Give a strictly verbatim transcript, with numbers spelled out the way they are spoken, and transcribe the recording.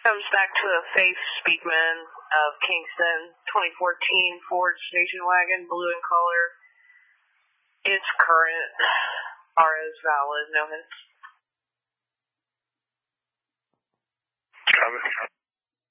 Comes back to a Faith Speakman of Kingston, twenty fourteen Ford station wagon, blue in color. It's current. R is valid. No hints. Copy.